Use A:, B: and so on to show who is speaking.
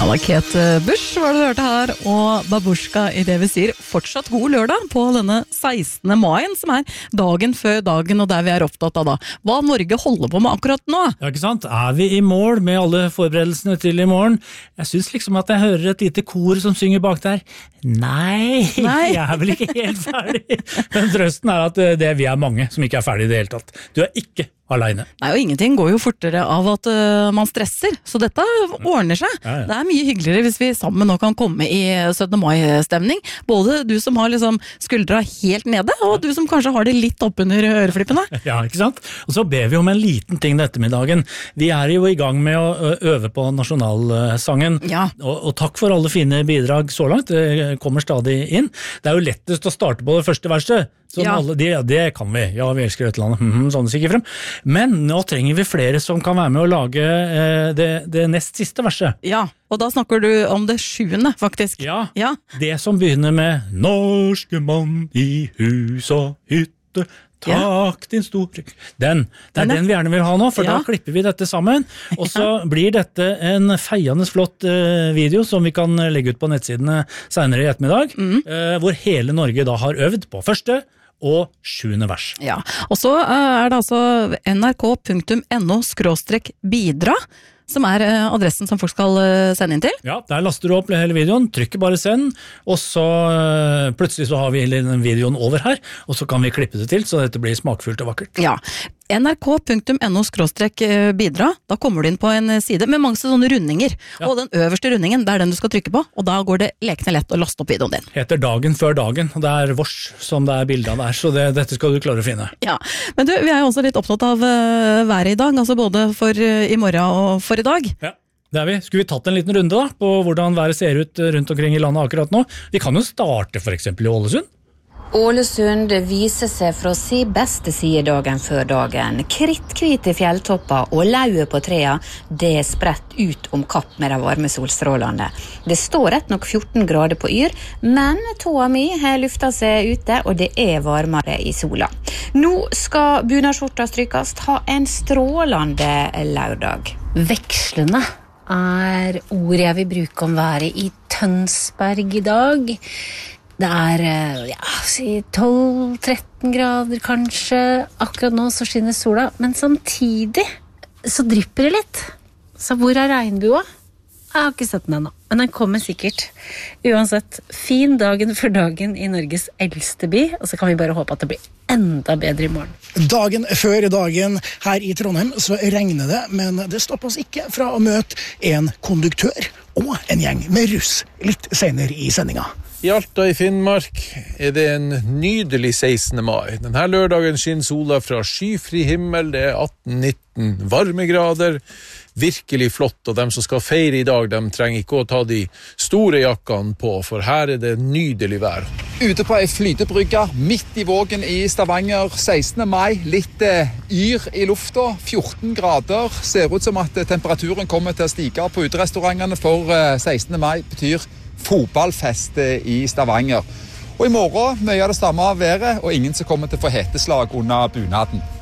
A: Ja, Kate Bush var det du hørte her, og Babushka I det vi sier fortsatt god lørdag på denne 16. maien, som dagen før dagen, og der vi opptatt av da. Hva Norge holder på med akkurat nå?
B: Ja, ikke sant? Vi I mål med alle forberedelsene til I morgen? Jeg synes liksom at jeg hører et lite kor som synger bak der. Nei, jeg vel ikke helt ferdig. Men trøsten at vi mange som ikke ferdig I det hele tatt. Du ikke alene.
A: Nei, og ingenting går jo fortere av at man stresser, så dette ordner seg. Ja. Det mye hyggeligere hvis vi sammen nå kan komme I 17. mai-stemning. Både du som har liksom skuldra helt nede, og du som kanskje har det litt oppunder øreflippene.
B: Ja, ikke sant? Og så ber vi om en liten ting dette middagen. Vi jo I gang med å øve på nasjonalsangen, og takk for alle fine bidrag så langt, det kommer stadig inn. Det jo lettest å starte på det første verset, alle, det kan vi. Ja, vi elsker Øtlandet, sånn det sikkert frem. Men nå trenger vi flere som kan være med å lage det nest siste verset.
A: Ja, og da snakker du om det 7. faktisk.
B: Ja, det som begynner med Norske mann I hus og hytte, takk din store. Den vi gjerne vil ha nå, for da klipper vi dette sammen, og så blir dette en feiende flott video som vi kan legge ut på nettsidene senere I ettermiddag, hvor hele Norge da har øvd på første og 7. vers.
A: Ja, og så det altså nrk.no/bidra som adressen som folk skal sende inn til.
B: Ja, der laster du opp hele videoen, trykker bare send, og så plutselig så har vi den videoen over her, og så kan vi klippe det til, så dette blir smakfullt og vakkert.
A: Ja, nrk.no/bidra, da kommer du inn på en side med mange sånne rundinger, og den øverste rundingen, det den du skal trykke på, og da går det lekende lett å laste opp videoen din.
B: Heter dagen før dagen, og det vårs som det bildet av der, så dette skal du klare å finne.
A: Ja, men du, vi jo også litt opptatt av været I dag, altså både for I morgen og for I dag.
B: Ja. Det vi. Skulle vi tatt en liten runde da, på hvordan været ser ut rundt omkring I landet akkurat nå? Vi kan jo starte for eksempel I Ålesund.
C: Ålesund viser seg fra sin beste side dagen før dagen. Kritthvite fjelltopper og lauet på trea, det spredt ut om kapp med de varme solstrålene. Det står rett nok 14 grader på yr, men tåa mi har luftet seg ute, og det varmere I sola. Nå skal bunadsskjorta strykast ha en strålende lørdag. Vekslende ord jeg vil bruke om været I Tønsberg I dag. Det 12-13 grader kanskje. Akkurat nå så skinner sola, men samtidig så drypper det litt. Så hvor regnbua? Jeg har ikke sett den ennå, men den kommer sikkert. Uansett, fin dagen for dagen I Norges eldste by, og så kan vi bare håpe at det blir enda bedre I morgen.
D: Dagen før dagen her I Trondheim så regner det, men det stopper oss ikke fra å møte en konduktør og en gjeng med russ litt senere I sendinga.
E: I Alta I Finnmark det en nydelig 16. mai. Denne lørdagen skinner sola fra skyfri himmel, det 18-19 varmegrader. Virkelig flott, og dem som skal feire I dag, de trenger ikke å ta de store jakkene på, for her det nydelig vær.
F: Ute på en flytebrygge, midt I Vågen I Stavanger, 16. mai, litt yr I lufta, 14 grader. Ser ut som at temperaturen kommer til å stige på uterestaurantene, for 16. mai betyr fotballfest I Stavanger. Og I morgen mye av det samme været, og ingen som kommer til å få heteslag under bunaden.